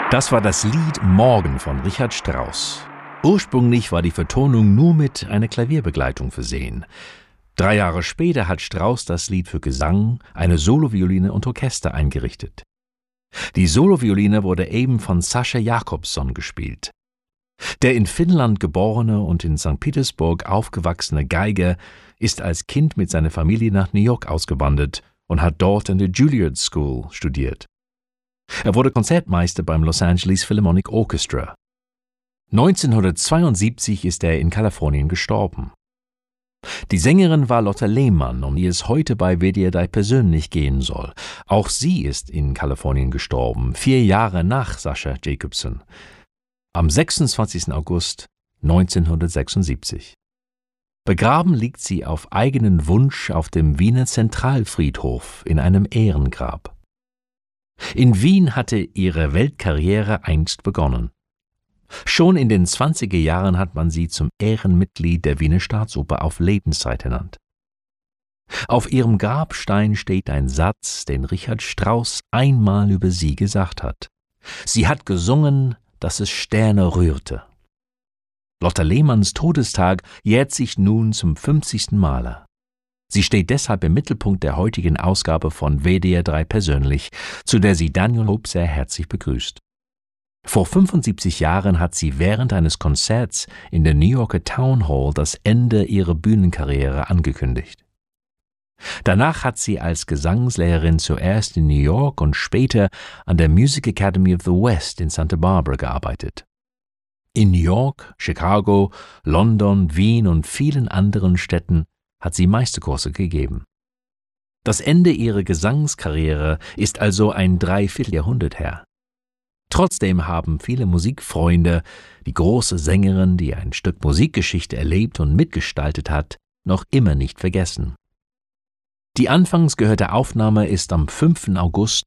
Das war das Lied Morgen von Richard Strauss. Ursprünglich war die Vertonung nur mit einer Klavierbegleitung versehen. 3 Jahre später hat Strauss das Lied für Gesang, eine Solovioline und Orchester eingerichtet. Die Solovioline wurde eben von Sascha Jakobson gespielt. Der in Finnland geborene und in St. Petersburg aufgewachsene Geiger ist als Kind mit seiner Familie nach New York ausgewandert und hat dort in der Juilliard School studiert. Er wurde Konzertmeister beim Los Angeles Philharmonic Orchestra. 1972 ist er in Kalifornien gestorben. Die Sängerin war Lotte Lehmann, um die es heute bei WDR 3 persönlich gehen soll. Auch sie ist in Kalifornien gestorben, 4 Jahre nach Sascha Jakobson. Am 26. August 1976. Begraben liegt sie auf eigenen Wunsch auf dem Wiener Zentralfriedhof in einem Ehrengrab. In Wien hatte ihre Weltkarriere einst begonnen. Schon in den 20er Jahren hat man sie zum Ehrenmitglied der Wiener Staatsoper auf Lebenszeit ernannt. Auf ihrem Grabstein steht ein Satz, den Richard Strauss einmal über sie gesagt hat. Sie hat gesungen, dass es Sterne rührte. Lotte Lehmanns Todestag jährt sich nun zum 50. Male. Sie steht deshalb im Mittelpunkt der heutigen Ausgabe von WDR 3 persönlich, zu der sie Daniel Hope sehr herzlich begrüßt. Vor 75 Jahren hat sie während eines Konzerts in der New Yorker Town Hall das Ende ihrer Bühnenkarriere angekündigt. Danach hat sie als Gesangslehrerin zuerst in New York und später an der Music Academy of the West in Santa Barbara gearbeitet. In New York, Chicago, London, Wien und vielen anderen Städten hat sie Meisterkurse gegeben. Das Ende ihrer Gesangskarriere ist also ein Dreivierteljahrhundert her. Trotzdem haben viele Musikfreunde die große Sängerin, die ein Stück Musikgeschichte erlebt und mitgestaltet hat, noch immer nicht vergessen. Die anfangs gehörte Aufnahme ist am 5. August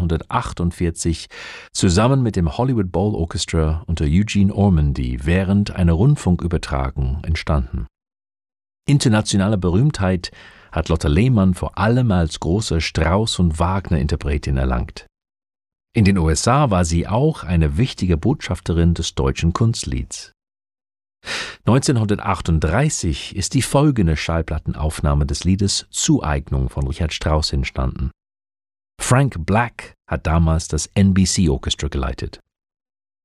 1948 zusammen mit dem Hollywood Bowl Orchestra unter Eugene Ormandy während einer Rundfunkübertragung entstanden. Internationale Berühmtheit hat Lotte Lehmann vor allem als große Strauss- und Wagner-Interpretin erlangt. In den USA war sie auch eine wichtige Botschafterin des deutschen Kunstlieds. 1938 ist die folgende Schallplattenaufnahme des Liedes Zueignung von Richard Strauss entstanden. Frank Black hat damals das NBC Orchestra geleitet.